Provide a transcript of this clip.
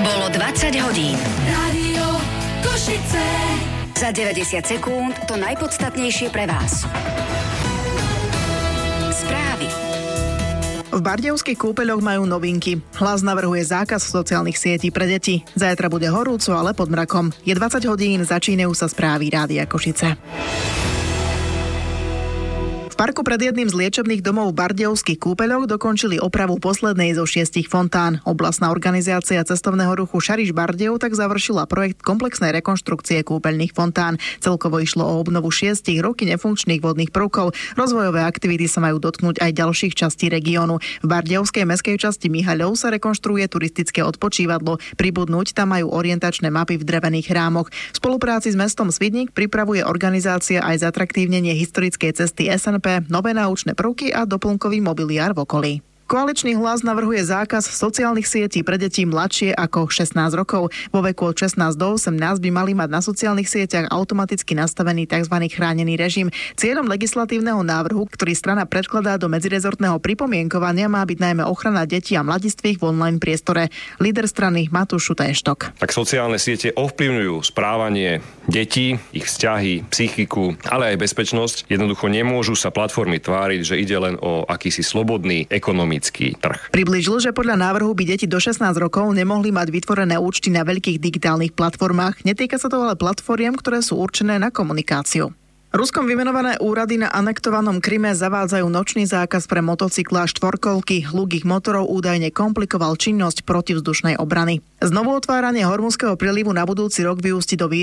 Bolo 20 hodín. Rádio Košice. Za 90 sekúnd to najpodstatnejšie pre vás. Správy. V bardejovských kúpeľoch majú novinky. Hlas navrhuje zákaz sociálnych sietí pre deti. Zajtra bude horúco, ale pod mrakom. Je 20 hodín, začínajú sa správy Rádia Košice. V parku pred jedným z liečebných domov v bardejovských kúpeľoch dokončili opravu poslednej zo 6 fontán. Oblastná organizácia cestovného ruchu Šariš Bardejov tak završila projekt komplexnej rekonštrukcie kúpeľných fontán. Celkovo išlo o obnovu 6 roky nefunkčných vodných prvkov. Rozvojové aktivity sa majú dotknúť aj ďalších častí regiónu. V bardejovskej mestskej časti Mihaľov sa rekonštruuje turistické odpočívadlo. Pribudnúť tam majú orientačné mapy v drevených rámoch. V spolupráci s mestom Svidník pripravuje organizácia aj zatraktívnenie historickej cesty SNP, nové náučné prvky a doplnkový mobiliár v okolí. Koaličný hlas navrhuje zákaz sociálnych sietí pre deti mladšie ako 16 rokov. Vo veku od 16 do 18 by mali mať na sociálnych sieťach automaticky nastavený tzv. Chránený režim. Cieľom legislatívneho návrhu, ktorý strana predkladá do medzirezortného pripomienkovania, má byť najmä ochrana detí a mladistvých v online priestore. Líder strany Matúš Šutajštok. Tak sociálne siete ovplyvňujú správanie detí, ich vzťahy, psychiku, ale aj bezpečnosť. Jednoducho nemôžu sa platformy tváriť, že ide len o akýsi slobodný ekonomický trh. Priblížil, že podľa návrhu by deti do 16 rokov nemohli mať vytvorené účty na veľkých digitálnych platformách. Netýka sa to ale platformiem, ktoré sú určené na komunikáciu. Ruskom vymenované úrady na anektovanom Kryme zavádzajú nočný zákaz pre motocykla a štvorkolky. Hluk ich motorov údajne komplikoval činnosť protivzdušnej obrany. Znovu otváranie Hormuzského prílivu na budúci rok vyústi do